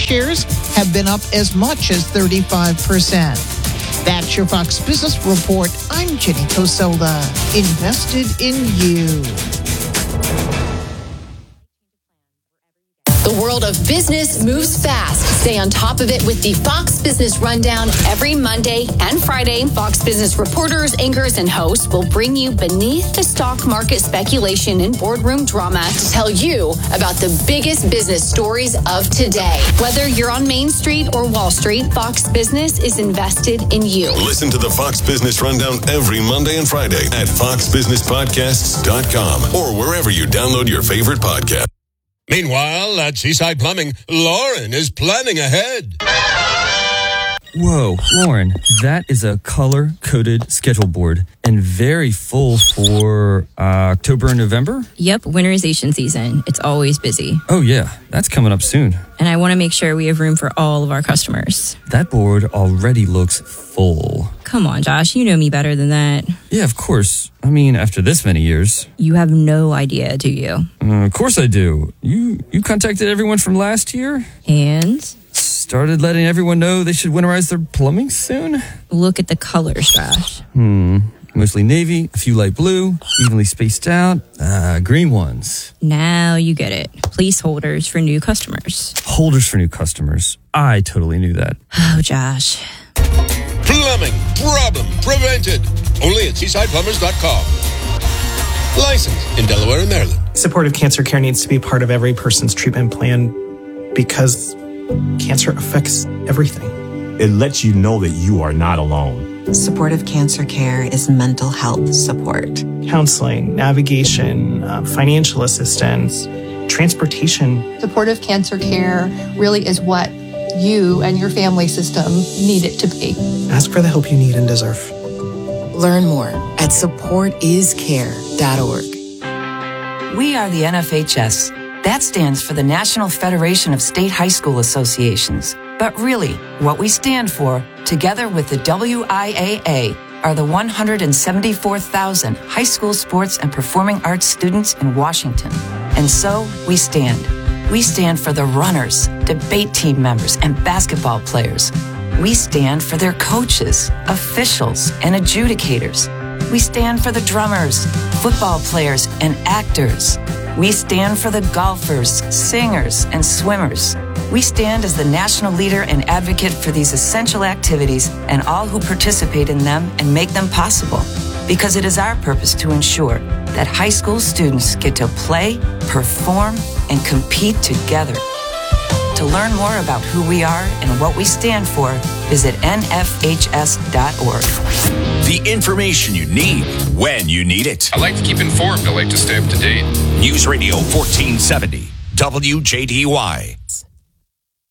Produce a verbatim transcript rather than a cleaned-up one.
shares have been up as much as thirty-five percent. That's your Fox Business Report. I'm Jenny Coselda. Invested in you. The world of business moves fast. Stay on top of it with the Fox Business Rundown every Monday and Friday. Fox Business reporters, anchors, and hosts will bring you beneath the stock market speculation and boardroom drama to tell you about the biggest business stories of today. Whether you're on Main Street or Wall Street, Fox Business is invested in you. Listen to the Fox Business Rundown every Monday and Friday at fox business podcasts dot com or wherever you download your favorite podcast. Meanwhile, at Seaside Plumbing, Lauren is planning ahead. Whoa, Lauren, that is a color-coded schedule board and very full for uh, October and November? Yep, winterization season. It's always busy. Oh, yeah, that's coming up soon. And I want to make sure we have room for all of our customers. That board already looks full. Come on, Josh, you know me better than that. Yeah, of course. I mean, after this many years. You have no idea, do you? Uh, of course I do. You you contacted everyone from last year? And? Started letting everyone know they should winterize their plumbing soon? Look at the colors, Josh. Hmm. Mostly navy, a few light blue, evenly spaced out, uh, green ones. Now you get it. Placeholders for new customers. Holders for new customers. I totally knew that. Oh, Josh. Plumbing problem prevented. Only at seaside plumbers dot com. Licensed in Delaware and Maryland. Supportive cancer care needs to be part of every person's treatment plan because cancer affects everything. It lets you know that you are not alone. Supportive cancer care is mental health support. Counseling, navigation, uh, financial assistance, transportation. Supportive cancer care really is what you and your family system need it to be. Ask for the help you need and deserve. Learn more at support is care dot org. We are the N F H S. That stands for the National Federation of State High School Associations. But really, what we stand for, together with the W I A A, are the one hundred seventy-four thousand high school sports and performing arts students in Washington. And so, we stand. We stand for the runners, debate team members, and basketball players. We stand for their coaches, officials, and adjudicators. We stand for the drummers, football players, and actors. We stand for the golfers, singers, and swimmers. We stand as the national leader and advocate for these essential activities and all who participate in them and make them possible. Because it is our purpose to ensure that high school students get to play, perform, and compete together. To learn more about who we are and what we stand for, visit N F H S dot org. The information you need when you need it. I like to keep informed. I like to stay up to date. News Radio fourteen seventy, W J D Y.